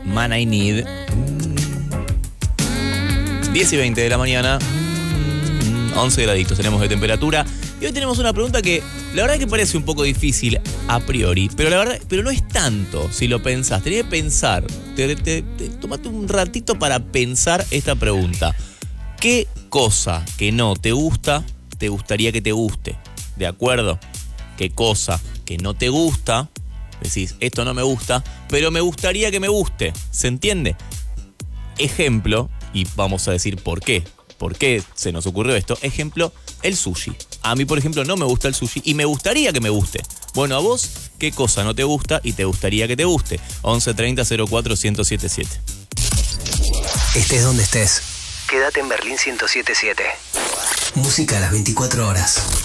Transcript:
Man I Need. 10 y 20 de la mañana, 11 graditos tenemos de temperatura. Y hoy tenemos una pregunta que la verdad que parece un poco difícil a priori, pero no es tanto si lo pensás. Tenés que pensar, tomate un ratito para pensar esta pregunta. ¿Qué cosa que no te gusta, te gustaría que te guste? ¿De acuerdo? ¿Qué cosa que no te gusta? Decís, esto no me gusta, pero me gustaría que me guste. ¿Se entiende? Ejemplo, y vamos a decir por qué. ¿Por qué se nos ocurrió esto? Ejemplo, el sushi. A mí, por ejemplo, no me gusta el sushi y me gustaría que me guste. Bueno, a vos, ¿qué cosa no te gusta y te gustaría que te guste? 11 30 04 1077. Estés donde estés, quédate en Berlín 1077. Música a las 24 horas.